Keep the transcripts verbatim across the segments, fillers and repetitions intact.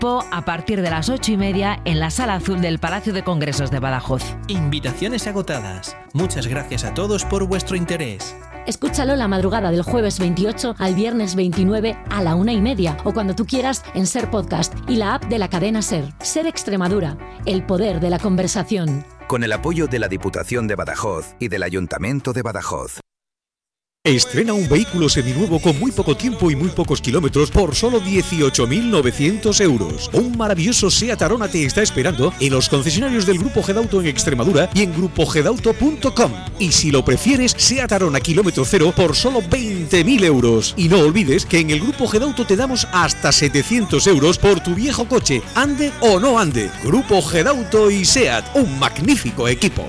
Expo a partir de las ocho y media en la Sala Azul del Palacio de Congresos de Badajoz. Invitaciones agotadas. Muchas gracias a todos por vuestro interés. Escúchalo la madrugada del jueves veintiocho al viernes veintinueve a la una y media o cuando tú quieras en Ser Podcast y la app de la cadena Ser. Ser Extremadura, el poder de la conversación. Con el apoyo de la Diputación de Badajoz y del Ayuntamiento de Badajoz. Estrena un vehículo seminuevo con muy poco tiempo y muy pocos kilómetros por solo dieciocho mil novecientos euros. Un maravilloso SEAT Arona te está esperando en los concesionarios del Grupo Gedauto en Extremadura y en grupo gedauto punto com. Y si lo prefieres, SEAT Arona kilómetro cero por solo veinte mil euros. Y no olvides que en el Grupo Gedauto te damos hasta setecientos euros por tu viejo coche, ande o no ande. Grupo Gedauto y SEAT, un magnífico equipo.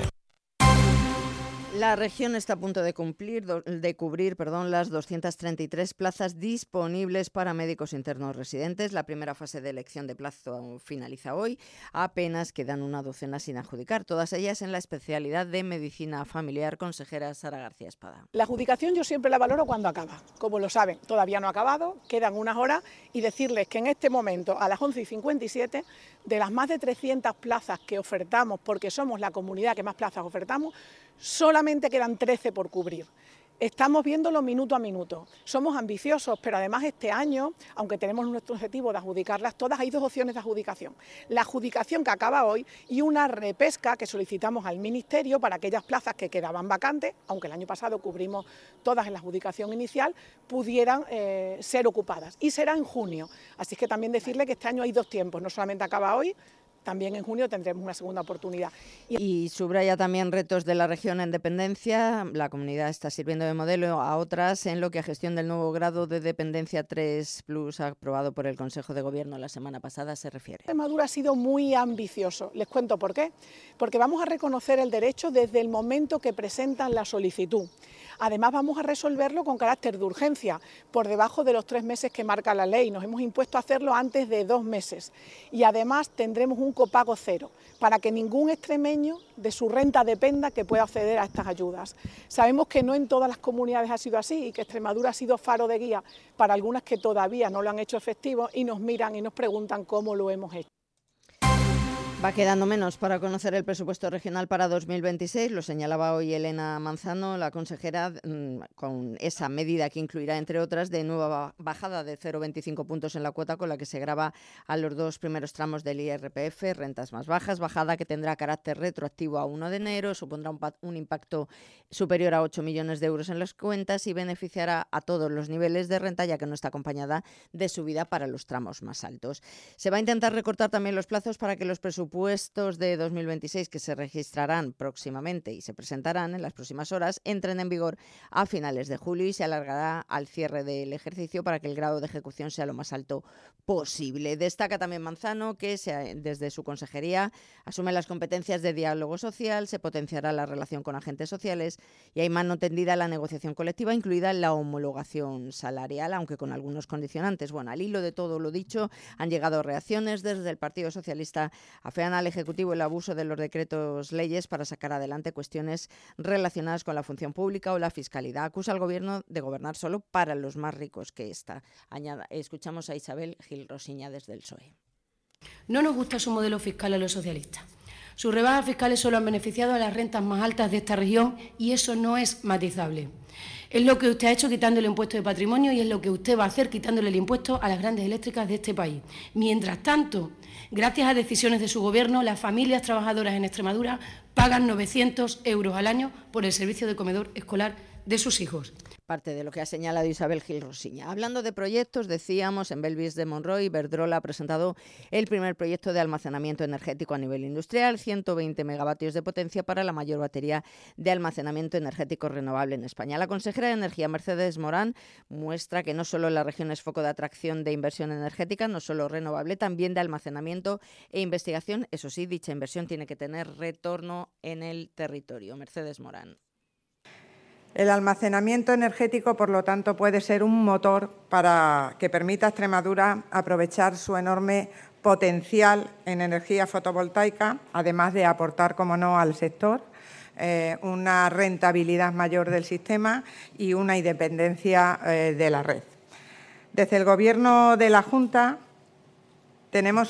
La región está a punto de cumplir, de cubrir perdón, las doscientas treinta y tres plazas disponibles para médicos internos residentes. La primera fase de elección de plazo finaliza hoy. Apenas quedan una docena sin adjudicar, todas ellas en la especialidad de medicina familiar. Consejera Sara García Espada. La adjudicación yo siempre la valoro cuando acaba. Como lo saben, todavía no ha acabado, quedan unas horas y decirles que en este momento, a las once y cincuenta y siete, de las más de trescientas plazas que ofertamos, porque somos la comunidad que más plazas ofertamos, solamente quedan trece por cubrir. Estamos viéndolo minuto a minuto. Somos ambiciosos, pero además este año, aunque tenemos nuestro objetivo de adjudicarlas todas, hay dos opciones de adjudicación. La adjudicación que acaba hoy y una repesca que solicitamos al Ministerio para aquellas plazas que quedaban vacantes, aunque el año pasado cubrimos todas en la adjudicación inicial, pudieran eh, ser ocupadas. Y será en junio. Así que también decirle que este año hay dos tiempos, no solamente acaba hoy, también en junio tendremos una segunda oportunidad. Y, y subraya también retos de la región en dependencia. La comunidad está sirviendo de modelo a otras en lo que a gestión del nuevo grado de dependencia tres plus aprobado por el Consejo de Gobierno la semana pasada se refiere. Extremadura ha sido muy ambicioso. Les cuento por qué. Porque vamos a reconocer el derecho desde el momento que presentan la solicitud. Además vamos a resolverlo con carácter de urgencia, por debajo de los tres meses que marca la ley. Nos hemos impuesto a hacerlo antes de dos meses. Y además tendremos un copago cero, para que ningún extremeño de su renta dependa que pueda acceder a estas ayudas. Sabemos que no en todas las comunidades ha sido así y que Extremadura ha sido faro de guía para algunas que todavía no lo han hecho efectivo y nos miran y nos preguntan cómo lo hemos hecho. Va quedando menos para conocer el presupuesto regional para dos mil veintiséis, lo señalaba hoy Elena Manzano, la consejera, con esa medida que incluirá, entre otras, de nueva bajada de cero coma veinticinco puntos en la cuota con la que se grava a los dos primeros tramos del I R P F, rentas más bajas, bajada que tendrá carácter retroactivo a uno de enero, supondrá un, un impacto superior a ocho millones de euros en las cuentas y beneficiará a todos los niveles de renta, ya que no está acompañada de subida para los tramos más altos. Se va a intentar recortar también los plazos para que los presupuestos Presupuestos de dos mil veintiséis, que se registrarán próximamente y se presentarán en las próximas horas, entren en vigor a finales de julio y se alargará al cierre del ejercicio para que el grado de ejecución sea lo más alto posible. Destaca también Manzano que se, desde su consejería asume las competencias de diálogo social, se potenciará la relación con agentes sociales y hay mano tendida a la negociación colectiva, incluida la homologación salarial, aunque con algunos condicionantes. Bueno, al hilo de todo lo dicho, han llegado reacciones desde el Partido Socialista. Afean al Ejecutivo el abuso de los decretos leyes para sacar adelante cuestiones relacionadas con la función pública o la fiscalidad. Acusa al Gobierno de gobernar solo para los más ricos que esta. Añada, escuchamos a Isabel Gil Rosiña desde el P S O E. No nos gusta su modelo fiscal a los socialistas. Sus rebajas fiscales solo han beneficiado a las rentas más altas de esta región y eso no es matizable. Es lo que usted ha hecho quitando el impuesto de patrimonio y es lo que usted va a hacer quitándole el impuesto a las grandes eléctricas de este país. Mientras tanto, gracias a decisiones de su Gobierno, las familias trabajadoras en Extremadura pagan novecientos euros al año por el servicio de comedor escolar de sus hijos. Parte de lo que ha señalado Isabel Gil Rosiña. Hablando de proyectos, decíamos, en Belvis de Monroy, Iberdrola ha presentado el primer proyecto de almacenamiento energético a nivel industrial, ciento veinte megavatios de potencia para la mayor batería de almacenamiento energético renovable en España. La consejera de Energía, Mercedes Morán, muestra que no solo la región es foco de atracción de inversión energética, no solo renovable, también de almacenamiento e investigación. Eso sí, dicha inversión tiene que tener retorno en el territorio. Mercedes Morán. El almacenamiento energético, por lo tanto, puede ser un motor para que permita a Extremadura aprovechar su enorme potencial en energía fotovoltaica, además de aportar, como no, al sector eh, una rentabilidad mayor del sistema y una independencia eh, de la red. Desde el Gobierno de la Junta tenemos